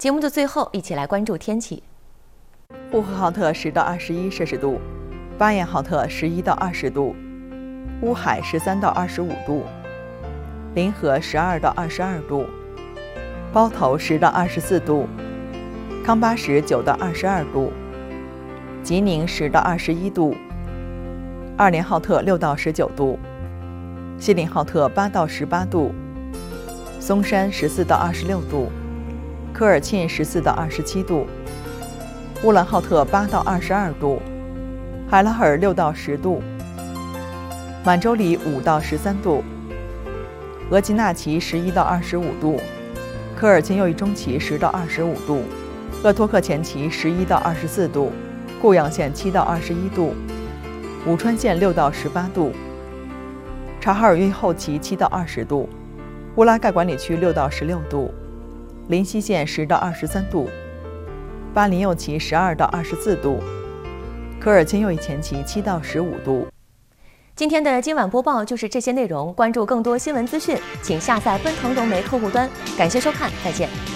节目的最后，一起来关注天气。 呼和浩特10到21摄氏度，巴彦浩特11到20度，乌海13到25度，临河12到22度，包头10到24度，康巴什9到22度，吉宁10到21度，二连浩特6到19度，锡林浩特8到18度，松山14到26度，科尔沁14到27度，乌兰浩特8到22度，海拉尔6到10度，满洲里5到13度，额济纳旗11到25度，科尔沁右翼中旗10到25度，鄂托克前旗11到24度，固阳县7到21度，武川县6到18度，察哈尔右翼后旗7到20度，乌拉盖管理区6到16度，林西县10到23度，巴林右旗12到24度，科尔沁右翼前旗7到15度。 今天的今晚播报就是这些内容，关注更多新闻资讯，请下载奔腾融媒客户端。感谢收看，再见。